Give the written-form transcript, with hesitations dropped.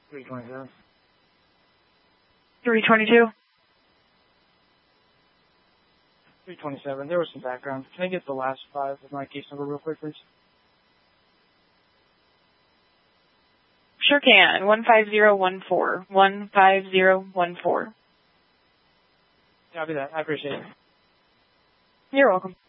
327. 322. 327. There was some background. Can I get the last 5 of my case number real quick, please? Sure can. 15014. 15014. Yeah, I'll do that. I appreciate it. You're welcome.